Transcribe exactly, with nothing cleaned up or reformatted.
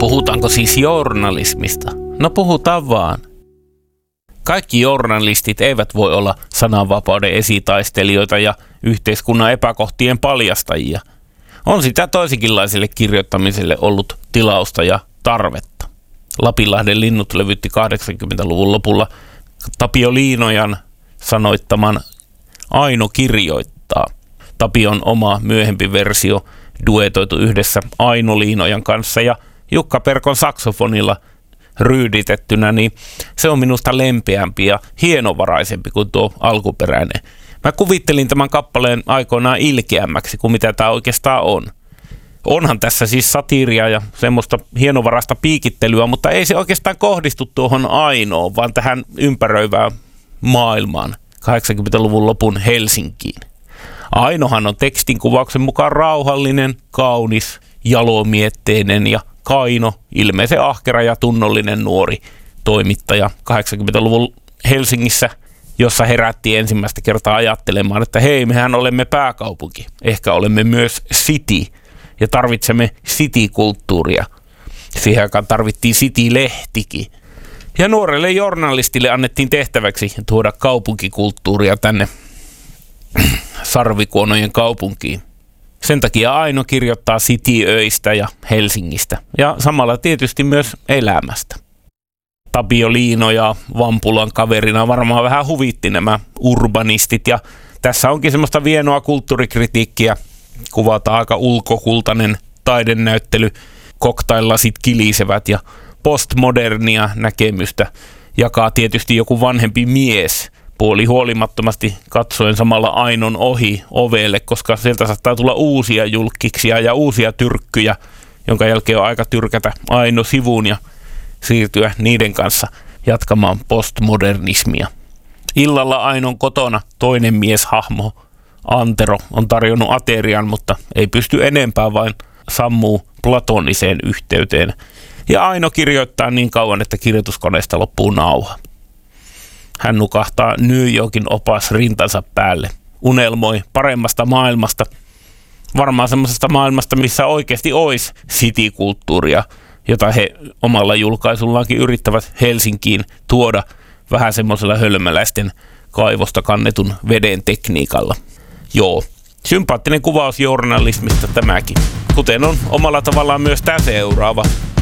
Puhutaanko siis journalismista? No puhutaan vaan. Kaikki journalistit eivät voi olla sananvapauden esitaistelijoita ja yhteiskunnan epäkohtien paljastajia. On sitä toisenkinlaiselle kirjoittamiselle ollut tilausta ja tarvetta. Lapinlahden linnut levytti kahdeksankymmentäluvun lopulla Tapio Liinojan sanoittaman Aino kirjoittaa. Tapion oma myöhempi versio duetoitu yhdessä Aino Liinojan kanssa ja Jukka Perkon saksofonilla ryyditettynä, niin se on minusta lempeämpi ja hienovaraisempi kuin tuo alkuperäinen. Mä kuvittelin tämän kappaleen aikoinaan ilkeämmäksi kuin mitä tämä oikeastaan on. Onhan tässä siis satiiria ja semmoista hienovaraista piikittelyä, mutta ei se oikeastaan kohdistu tuohon Ainoon, vaan tähän ympäröivään maailmaan, kahdeksankymmentäluvun lopun Helsinkiin. Ainohan on tekstin kuvauksen mukaan rauhallinen, kaunis, jalomietteinen ja kaino, ilmeisen ahkera ja tunnollinen nuori toimittaja kahdeksankymmentäluvun Helsingissä, jossa herättiin ensimmäistä kertaa ajattelemaan, että hei, mehän olemme pääkaupunki. Ehkä olemme myös city ja tarvitsemme city-kulttuuria. Siihen aikaan tarvittiin city-lehtikin. Ja nuorelle journalistille annettiin tehtäväksi tuoda kaupunkikulttuuria tänne sarvikuonojen kaupunkiin. Sen takia Aino kirjoittaa cityöistä ja Helsingistä ja samalla tietysti myös elämästä. Tapio Liino ja Vampulan kaverina varmaan vähän huvitti nämä urbanistit ja tässä onkin semmoista vienoa kulttuurikritiikkiä. Kuvataan aika ulkokultainen taidenäyttely, cocktail-lasit kilisevät ja postmodernia näkemystä jakaa tietysti joku vanhempi mies puoli huolimattomasti katsoen samalla Ainon ohi ovelle, koska sieltä saattaa tulla uusia julkkiksia ja uusia tyrkkyjä, jonka jälkeen on aika tyrkätä Aino sivuun ja siirtyä niiden kanssa jatkamaan postmodernismia. Illalla Ainon kotona toinen mieshahmo, Antero, on tarjonnut aterian, mutta ei pysty enempää, vain sammuu platoniseen yhteyteen. Ja Aino kirjoittaa niin kauan, että kirjoituskoneesta loppuu nauha. Hän nukahtaa New Yorkin opas rintansa päälle. Unelmoi paremmasta maailmasta. Varmaan semmoisesta maailmasta, missä oikeasti olisi city-kulttuuria, jota he omalla julkaisullaankin yrittävät Helsinkiin tuoda vähän semmoisella hölmöläisten kaivosta kannetun veden tekniikalla. Joo, sympaattinen kuvaus journalismista tämäkin. Kuten on omalla tavallaan myös tämä seuraava.